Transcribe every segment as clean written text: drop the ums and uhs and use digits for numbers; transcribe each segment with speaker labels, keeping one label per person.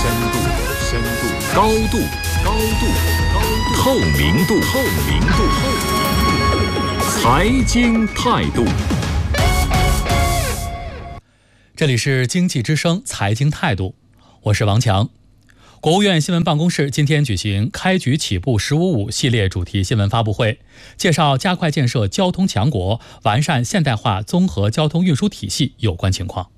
Speaker 1: 高度，透明度，财经态度。
Speaker 2: 这里是经济之声财经态度，我是王强。国务院新闻办公室今天举行开局起步“15+5”系列主题新闻发布会，介绍加快建设交通强国、完善现代化综合交通运输体系有关情况。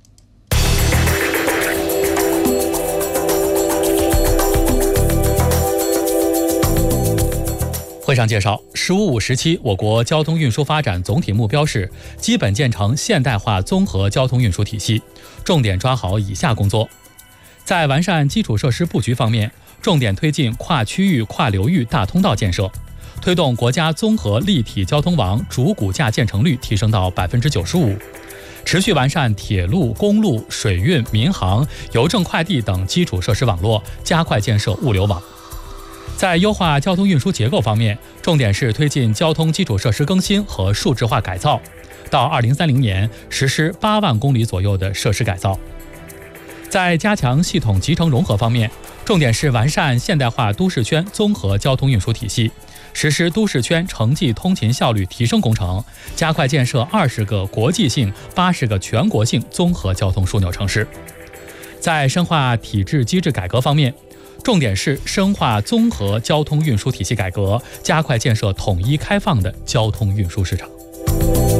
Speaker 2: 会上介绍，“15+5”时期我国交通运输发展总体目标是基本建成现代化综合交通运输体系，重点抓好以下工作。在完善基础设施布局方面，重点推进跨区域、跨流域大通道建设，推动国家综合立体交通网主骨架建成率提升到95%，持续完善铁路、公路、水运、民航、邮政快递等基础设施网络，加快建设物流网。在优化交通运输结构方面，重点是推进交通基础设施更新和数字化改造，到2030年实施8万公里左右的设施改造。在加强系统集成融合方面，重点是完善现代化都市圈综合交通运输体系，实施都市圈城际通勤效率提升工程，加快建设20个国际性、80个全国性综合交通枢纽城市。在深化体制机制改革方面，重点是深化综合交通运输体系改革，加快建设统一开放的交通运输市场。